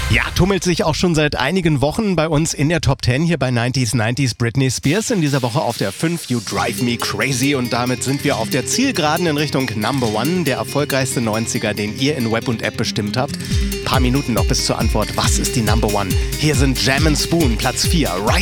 Ja, tummelt sich auch schon seit einigen Wochen bei uns in der Top 10 hier bei 90s Britney Spears. In dieser Woche auf der 5 You Drive Me Crazy und damit sind wir auf der Zielgeraden in Richtung Number One, der erfolgreichste 90er, den ihr in Web und App bestimmt habt. Paar Minuten noch bis zur Antwort, was ist die Number One? Hier sind Jam & Spoon, Platz 4, Right